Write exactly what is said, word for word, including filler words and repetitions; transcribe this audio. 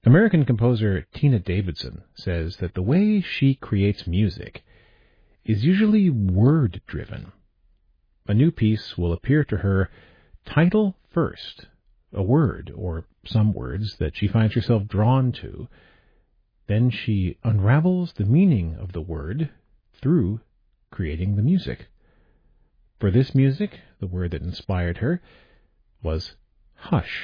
American composer Tina Davidson says that the way she creates music is usually word-driven. A new piece will appear to her title first, a word or some words that she finds herself drawn to. Then she unravels the meaning of the word through creating the music. For this music, the word that inspired her was hush.